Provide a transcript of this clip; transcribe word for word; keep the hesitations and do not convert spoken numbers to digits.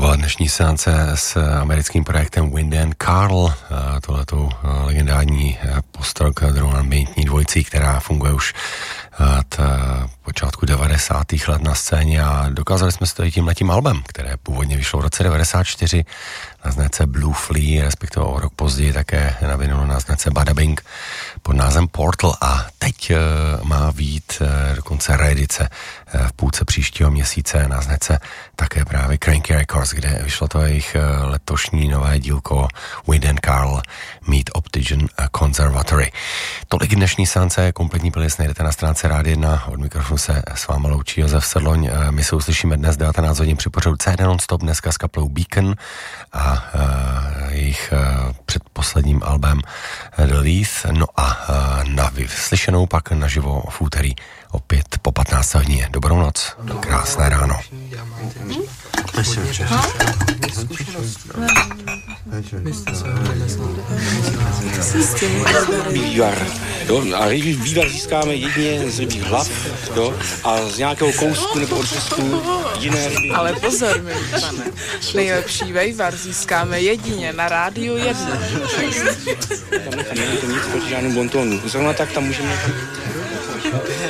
byla dnešní seance s americkým projektem Wind and Carl, tohletou legendární post-rock drum and bassní dvojicí, která funguje už od počátku devadesátých let na scéně a dokázali jsme si to i tímhletím albem, které původně vyšlo v roce devadesát čtyři na značce Blue Flea, respektive o rok později také na vinylu na značce Bada Bing pod názvem Portal a teď má vyjít dokonce reedice v půlce příštího měsíce na značce také právě Cranky Records, kde vyšlo to jejich letošní nové dílko Wind and Carl Meet Optician Conservatory. Tolik dnešní seance, kompletní playlist najdete na stránce Rádia jedna, od mikrofonu se s váma loučí Josef Sedloň. My se uslyšíme dnes devatenáct hodin při pořadu C D non-stop, dneska s kapelou Beacon a uh, jejich uh, předposledním albem The Leaf. No a uh, na vyslyšenou pak naživo v úterý opět po patnácté hodině. Dobrou noc, krásné ráno. Vývar. Jo? A vývar získáme jedině z rybích hlav, jo? A z nějakého kousku nebo odřezku jiné ryby. Ale pozor, milí pane, nejlepší vývar získáme jedině na Rádiu jedna. Tam není to nic proti žádnému bontonu. Zrovna tak tam můžeme...